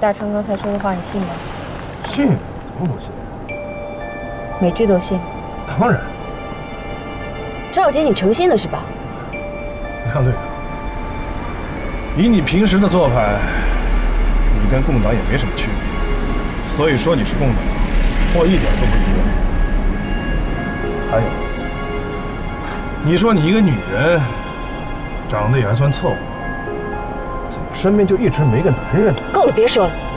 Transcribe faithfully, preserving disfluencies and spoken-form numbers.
大川刚才说的话，你信吗？ 信，怎么不信？ 每句都信？ 当然。 赵姐，你诚信的是吧？ 梁队长，以你平时的做派，你跟共党也没什么区别，所以说你是共党，我一点都不意外。还有，你说你一个女人，长得也还算凑合，怎么身边就一直没个男人呢？ 够了，别说了。